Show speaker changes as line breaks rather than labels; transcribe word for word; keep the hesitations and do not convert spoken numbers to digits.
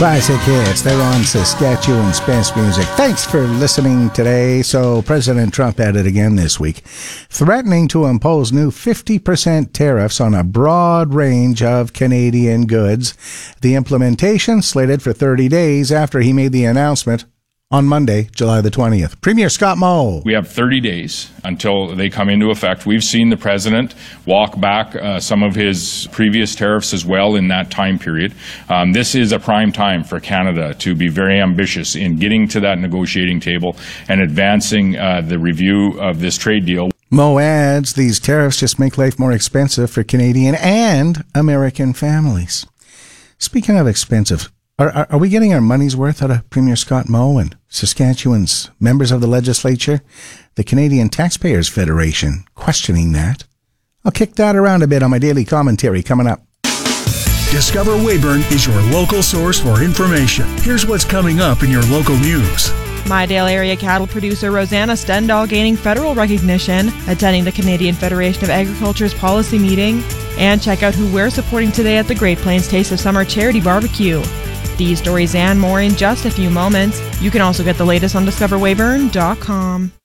Classic hits. They're on Saskatchewan's best music. Thanks for listening today. So President Trump at it again this week, threatening to impose new fifty percent tariffs on a broad range of Canadian goods. The implementation slated for thirty days after he made the announcement on Monday, July the twentieth. Premier Scott Moe.
We have thirty days until they come into effect. We've seen the president walk back uh, some of his previous tariffs as well in that time period. Um, this is a prime time for Canada to be very ambitious in getting to that negotiating table and advancing uh, the review of this trade deal.
Moe adds these tariffs just make life more expensive for Canadian and American families. Speaking of expensive, Are, are, are we getting our money's worth out of Premier Scott Moe and Saskatchewan's members of the legislature? The Canadian Taxpayers Federation questioning that. I'll kick that around a bit on my daily commentary coming up.
Discover Weyburn is your local source for information. Here's what's coming up in your local news.
Mydale area cattle producer Rosanna Stendahl gaining federal recognition, attending the Canadian Federation of Agriculture's policy meeting, and check out who we're supporting today at the Great Plains Taste of Summer charity barbecue. These stories and more in just a few moments. You can also get the latest on discover weyburn dot com.